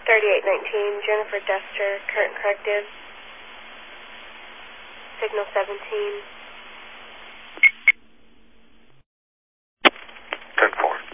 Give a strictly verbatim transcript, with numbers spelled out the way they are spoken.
thirty-eight nineteen, Jennifer Dester, current corrective. Signal seventeen.